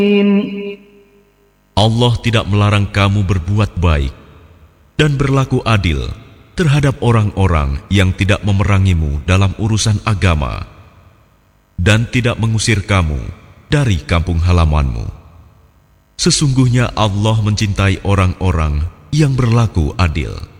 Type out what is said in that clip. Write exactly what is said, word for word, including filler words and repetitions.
Allah tidak melarang kamu berbuat baik dan berlaku adil terhadap orang-orang yang tidak memerangimu dalam urusan agama dan tidak mengusir kamu dari kampung halamanmu. Sesungguhnya Allah mencintai orang-orang yang berlaku adil.